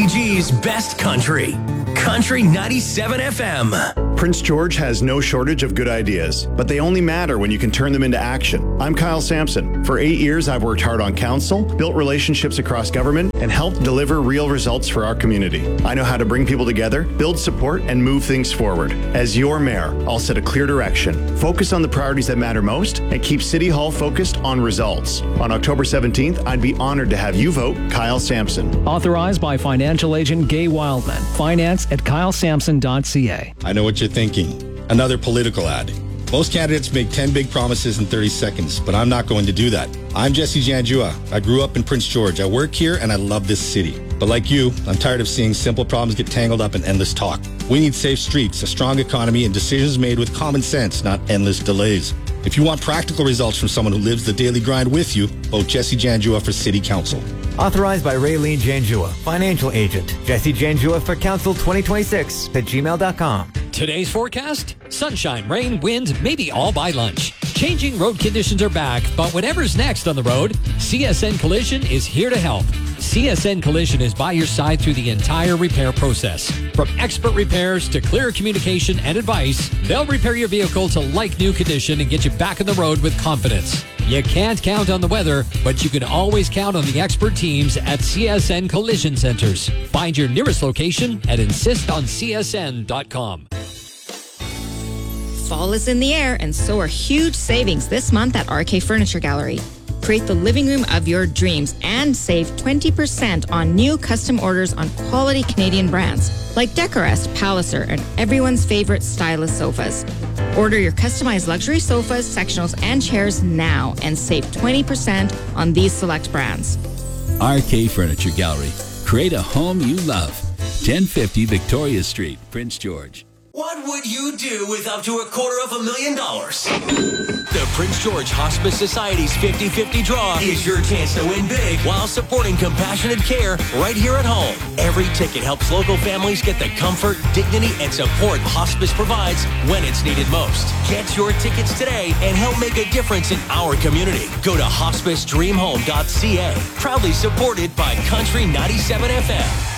PG's best country. Country 97 FM. Prince George has no shortage of good ideas, but they only matter when you can turn them into action. I'm Kyle Sampson. For 8 years, I've worked hard on council, built relationships across government, and helped deliver real results for our community. I know how to bring people together, build support, and move things forward. As your mayor, I'll set a clear direction, focus on the priorities that matter most, and keep City Hall focused on results. On October 17th, I'd be honored to have you vote Kyle Sampson. Authorized by financial agent Gay Wildman. Finance at kylesampson.ca. I know what you're thinking. Another political ad. Most candidates make 10 big promises in 30 seconds, but I'm not going to do that. I'm Jesse Janjua. I grew up in Prince George. I work here and I love this city. But like you, I'm tired of seeing simple problems get tangled up in endless talk. We need safe streets, a strong economy, and decisions made with common sense, not endless delays. If you want practical results from someone who lives the daily grind with you, vote Jesse Janjua for City Council. Authorized by Raylene Janjua, financial agent. Jesse Janjua for Council 2026 at gmail.com. Today's forecast? Sunshine, rain, wind, maybe all by lunch. Changing road conditions are back, but whatever's next on the road, CSN Collision is here to help. CSN Collision is by your side through the entire repair process. From expert repairs to clear communication and advice, they'll repair your vehicle to like-new condition and get you back on the road with confidence. You can't count on the weather, but you can always count on the expert teams at CSN Collision Centers. Find your nearest location at insistoncsn.com. Fall is in the air, and so are huge savings this month at RK Furniture Gallery. Create the living room of your dreams and save 20% on new custom orders on quality Canadian brands like Decorest, Palliser, and everyone's favorite stylish sofas. Order your customized luxury sofas, sectionals, and chairs now and save 20% on these select brands. RK Furniture Gallery. Create a home you love. 1050 Victoria Street, Prince George. What would you do with up to $250,000? The Prince George Hospice Society's 50-50 draw is your chance to win big while supporting compassionate care right here at home. Every ticket helps local families get the comfort, dignity, and support hospice provides when it's needed most. Get your tickets today and help make a difference in our community. Go to hospicedreamhome.ca. Proudly supported by Country 97 FM.